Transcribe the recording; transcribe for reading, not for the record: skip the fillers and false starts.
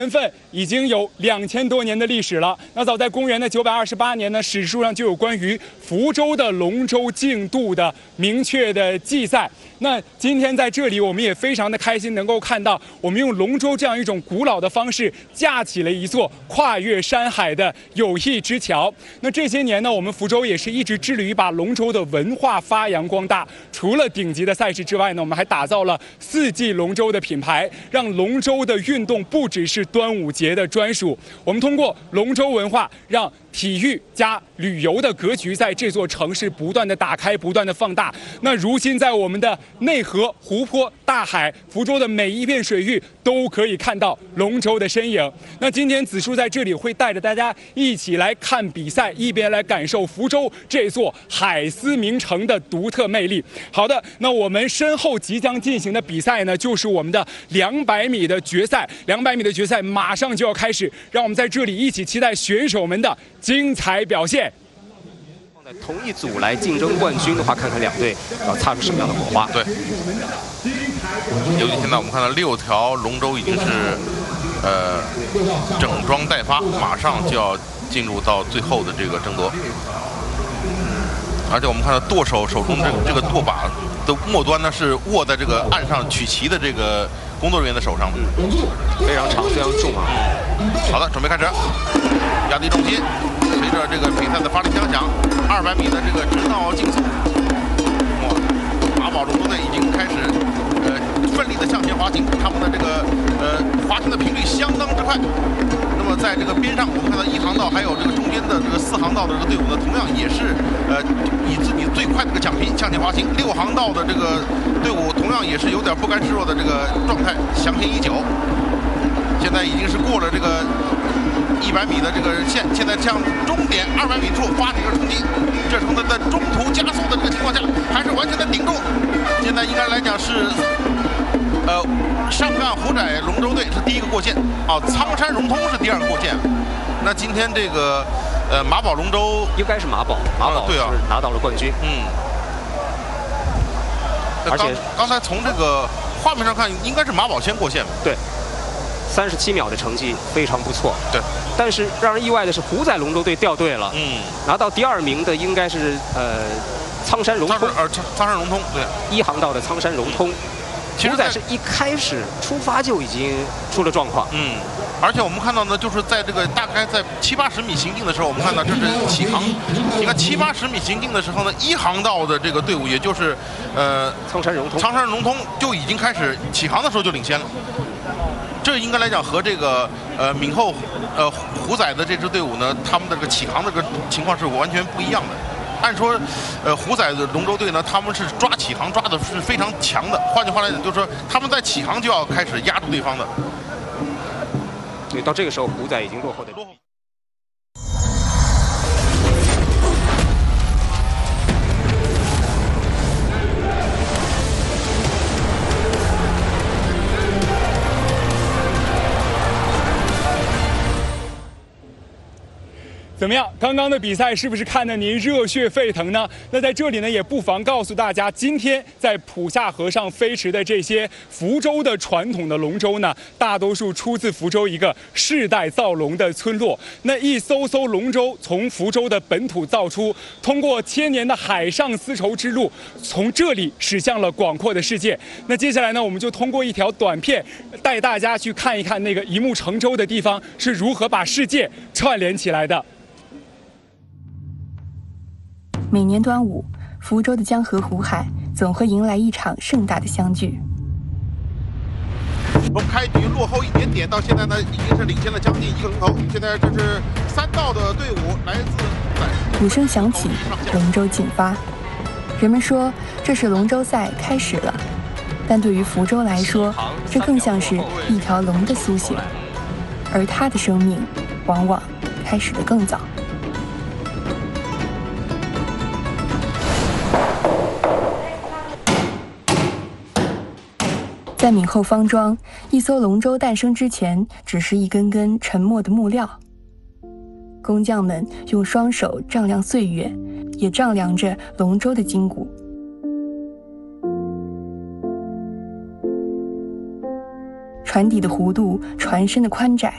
年份已经有2000多年的历史了。那早在公元的928年呢，史书上就有关于福州的龙舟竞渡的明确的记载。那今天在这里，我们也非常的开心，能够看到我们用龙舟这样一种古老的方式，架起了一座跨越山海的友谊之桥。那这些年呢，我们福州也是一直致力于把龙舟的文化发扬光大。除了顶级的赛事之外呢，我们还打造了4季龙舟的品牌，让龙舟的运动不只是端午节的专属。我们通过龙舟文化，让体育加旅游的格局在这座城市不断的打开，不断的放大。那如今在我们的内河、湖泊、大海，福州的每一片水域都可以看到龙舟的身影。那今天子叔在这里会带着大家一起来看比赛，一边来感受福州这座海丝名城的独特魅力。好的，那我们身后即将进行的比赛呢，就是我们的200米的决赛。200米的决赛马上就要开始，让我们在这里一起期待选手们的精彩表现。 放在同一组来竞争冠军的话，看看两队要擦出什么样的火花。 对，尤其现在我们看到6条龙舟已经是整装待发，马上就要进入到最后的这个争夺。而且我们看到舵手手中这个舵把的末端呢是握在这个岸上取旗的这个工作人员的手上， 非常长，非常重啊。 好的，准备开始，压低重心，随着这个比赛的发令枪响，200米的这个直道竞速，马宝龙舟队已经开始奋力的向前滑行，他们的这个滑行的频率相当之快。那么在这个边上，我们看到1航道还有这个中间的这个4航道的这个队伍呢，同样也是以自己最快的这个桨频向前滑行。6航道的这个队伍同样也是有点不甘示弱的这个状态，详情已久。现在已经是过了这个100米的这个线，现在向终点200米处发起了冲击。这时候呢，在中途加速的这个情况下，还是完全的顶住。现在应该来讲是上岸湖窄龙舟队是第1个过线，苍山融通是第2个过线。那今天这个马宝龙舟应该是马宝对啊， 拿到了冠军。 而且刚才从这个画面上看，应该是马宝先过线。 对，37秒的成绩非常不错。 对， 但是让人意外的是，湖仔龙舟队掉队了。拿到第2名的应该是苍山融通。 苍山融通，对 ，1航道的苍山融通。湖仔是一开始出发就已经出了状况。 而且我们看到呢，就是在这个大概在70、80米行进的时候，我们看到这是起航。你看70、80米行进的时候呢，1航道的这个队伍，也就是苍山融通就已经开始起航的时候就领先了。这应该来讲和这个闽后湖仔的这支队伍呢，他们的这个起航的这个情况是完全不一样的。按说，湖仔的龙舟队呢，他们是抓起航抓的是非常强的。换句话来讲，就是说他们在起航就要开始压住对方的。 所以到这个时候，湖仔已经落后的。 怎么样？刚刚的比赛是不是看得您热血沸腾呢？那在这里呢，也不妨告诉大家，今天在浦下河上飞驰的这些福州的传统的龙舟呢，大多数出自福州一个世代造龙的村落。那一艘艘龙舟从福州的本土造出，通过千年的海上丝绸之路，从这里驶向了广阔的世界。那接下来呢，我们就通过一条短片，带大家去看一看那个一目成舟的地方是如何把世界串联起来的。 每年端午，福州的江河湖海总会迎来一场盛大的相聚。 从开局落后一点点，到现在呢，已经是领先了将近1个龙头。现在这是3道的队伍来自鼓声响起，龙舟竞发。人们说这是龙舟赛开始了，但对于福州来说，这更像是一条龙的苏醒，而它的生命往往开始得更早。在闽后方庄，一艘龙舟诞生之前，只是一根根沉默的木料。工匠们用双手丈量岁月，也丈量着龙舟的筋骨。船底的弧度、船身的宽窄，